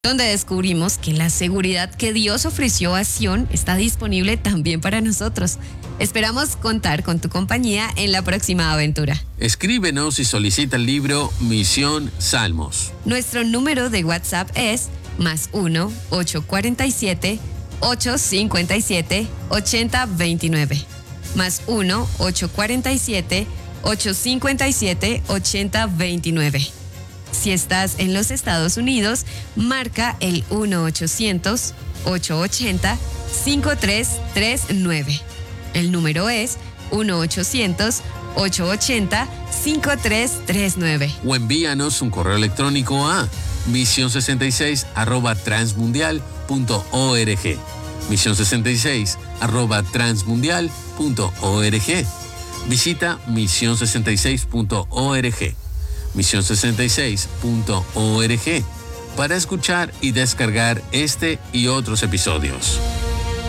donde descubrimos que la seguridad que Dios ofreció a Sión está disponible también para nosotros. Esperamos contar con tu compañía en la próxima aventura. Escríbenos y solicita el libro Misión Salmos. Nuestro número de WhatsApp es +1 847 857 8029. +1 847 857 8029. Si estás en los Estados Unidos, marca el 1-800-880-5339. El número es 1-800-880-5339. O envíanos un correo electrónico a misión66@transmundial.org. misión66@transmundial.org. Visita misión66.org. misión66.org para escuchar y descargar este y otros episodios.